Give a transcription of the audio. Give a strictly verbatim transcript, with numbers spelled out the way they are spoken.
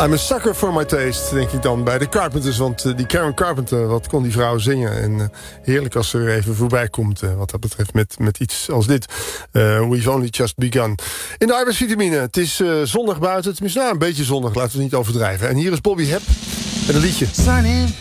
I'm a sucker for my taste, denk ik dan bij de Carpenters. Want uh, die Karen Carpenter, wat kon die vrouw zingen. En uh, heerlijk als ze er even voorbij komt. Uh, wat dat betreft met, met iets als dit. Uh, we've only just begun. In de arbeidsvitamine. Het is uh, zondag buiten. Tenminste, nou, een beetje zonnig. Laten we het niet overdrijven. En hier is Bobby Hebb met een liedje. Sunny.